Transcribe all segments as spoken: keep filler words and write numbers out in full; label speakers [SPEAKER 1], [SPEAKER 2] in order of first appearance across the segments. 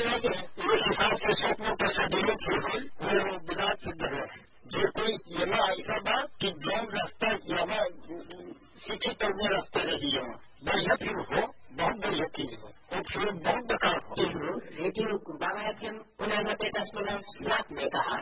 [SPEAKER 1] लगे उस हिसाब से स्वप्न प्रसादी फिर विराट सिद्ध है जो कोई यहाँ ऐसा बात कि जौन रास्ता यहाँ शिक्षित और रास्ता रही है बढ़िया फिर हो बहुत बढ़िया चीज हो और फिर बहुत बेकार हो। रेडियो बाबा एफ एम उन्यानब्बे दशमलव सात में कहा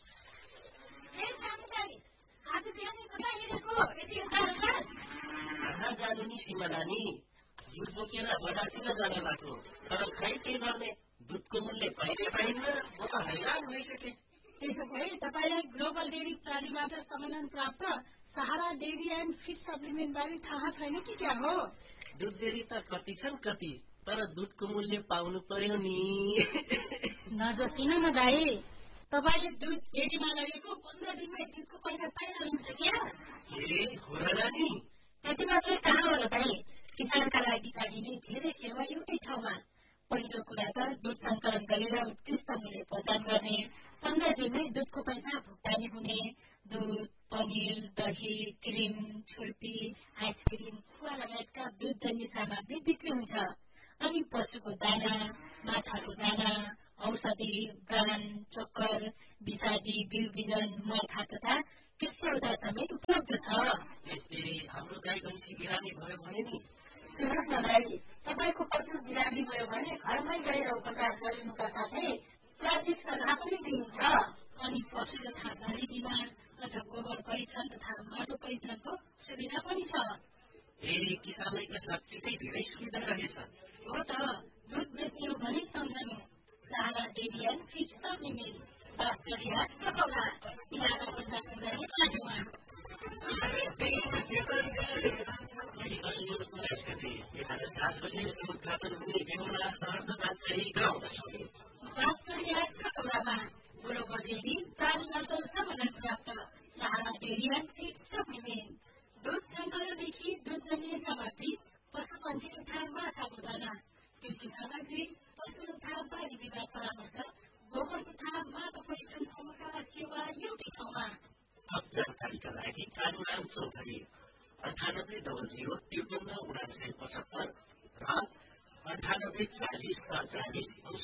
[SPEAKER 2] कहाँ जाने नि सीमा नानी दुध बोकेर बजारतिर जाने बाटो तर खै के गर्ने दुधको मूल्य पाइने पाइन्न म त हैरान भइसकेँ।
[SPEAKER 3] त्यसो भए तपाईलाई ग्लोबल डेयरी प्रणालीबाट समन्वय प्राप्त सहारा डेयरी एन्ड फिड सप्लिमेन्ट बारे थाहा छैन कि क्या हो?
[SPEAKER 2] दुध डेयरी त कति छन् कति तर दुधको मूल्य पाउनु पर्यो नि।
[SPEAKER 3] नजसिन न दाई, तपाईले दुध डेयरीमा लगेको पन्ध्र दिनमै दुधको पैसा पाइहाल्नुहुन्छ क्या?
[SPEAKER 2] ए हो र नानी?
[SPEAKER 3] त्यति मात्रै कहाँ हो र दाई, किसानका लागि चाहिने धेरै सेवा एउटै ठाउँमा। पहिलो कुरा त दुध संकलन गरेर उत्कृष्ट मूल्य प्रदान गर्ने, पन्ध्र दिनमै दुधको पैसा भुक्तानी हुने, दुध, पनिर, दही, क्रिम, छुर्पी, आइसक्रिम, खुवा लगायतका दुधजन्य सामग्री बिक्री हुन्छ। अनि पशुको दाना, माछाको दाना, औषधि, ब्रान्ड, चक्कर, विषादी, बिउ बिजन, मर्खा तथा कृषि औजार समेत उपलब्ध छ।
[SPEAKER 2] हाम्रो गाई भैँसी बिरामी भयो भने नि?
[SPEAKER 3] सुन्नुहोस् न दाई, तपाईँको पशु बिरामी भयो भने घरमै गएर उपचार गरिनुका साथै प्राथमिक सल्लाह पनि दिइन्छ। अनि पशु तथा बाली बिमार अथवा गोबर परीक्षण तथा माटो परीक्षणको सुविधा पनि छ।
[SPEAKER 2] ए किसानलाई त साँच्चीकै धेरै सुविधा रहेछ।
[SPEAKER 3] हो त, दुध बेच्ने हो भने सम्झनु सहारा dairy and feed supplement, Bansgadhi आठ सकौला, इलाका प्रशासन गर्ने काठमा।
[SPEAKER 2] सात बजे उद्घाटन हुने बेहुला सहर जानकारी गराउँदछौँ।
[SPEAKER 3] बास्करी आठ सकौलामा ग्लोबल डेयरी प्राणीबाट समन्वय प्राप्त सहारा डेयरी एन्ड फिड सप्लिमेन्ट, दुध संकलनदेखि दुधजन्य सामग्री, पशुपन्छी तथा माछाको दाना, कृषि सामग्री, पशु तथा बाली विभाग परामर्श, गोबर तथा माटो परीक्षण सम्मका सेवा एउटै ठाउँमा।
[SPEAKER 2] थप जानकारीका लागि कानुराम चौधरी अन्ठानब्बे डबल जिरो त्रिपन्न उनासे पचहत्तर र अन्ठानब्बे चालिस चालिस